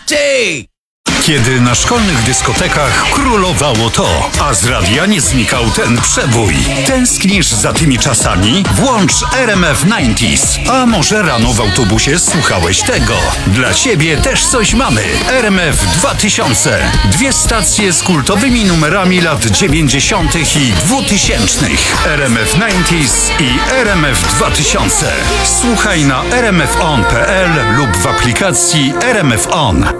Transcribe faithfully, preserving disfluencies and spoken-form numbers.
Ty! Kiedy na szkolnych dyskotekach królowało to, a z radia nie znikał ten przebój. Tęsknisz za tymi czasami? Włącz R M F dziewięćdziesiąt. A może rano w autobusie słuchałeś tego? Dla ciebie też coś mamy. R M F dwa tysiące. Dwie stacje z kultowymi numerami lat dziewięćdziesiątych i dwutysięcznych. R M F dziewięćdziesiąt i R M F dwa tysiące. Słuchaj na r m f on kropka p l lub w aplikacji R M F On.